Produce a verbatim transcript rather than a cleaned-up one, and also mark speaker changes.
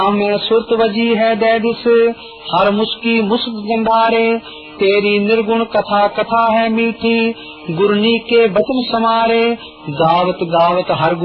Speaker 1: में सुरत वजी है दैदिस, हर मुस्की मुस्क गंधारे, तेरी निर्गुण कथा कथा है मीठी, गुरनी के बचन समारे, गावत गावत हर